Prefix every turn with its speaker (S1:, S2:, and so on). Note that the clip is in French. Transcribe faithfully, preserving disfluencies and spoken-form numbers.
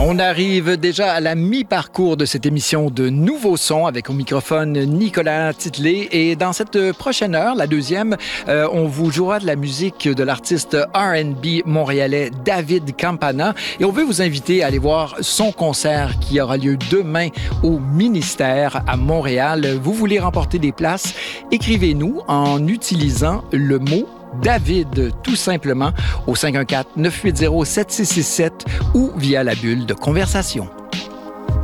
S1: On arrive déjà à la mi-parcours de cette émission de Nouveaux Sons avec au microphone Nicolas Titlet. Et dans cette prochaine heure, la deuxième, euh, on vous jouera de la musique de l'artiste R and B montréalais David Campana. Et on veut vous inviter à aller voir son concert qui aura lieu demain au Ministère à Montréal. Vous voulez remporter des places? Écrivez-nous en utilisant le mot David, tout simplement, au cinq un quatre, neuf huit zéro, sept six six sept ou via la bulle de conversation.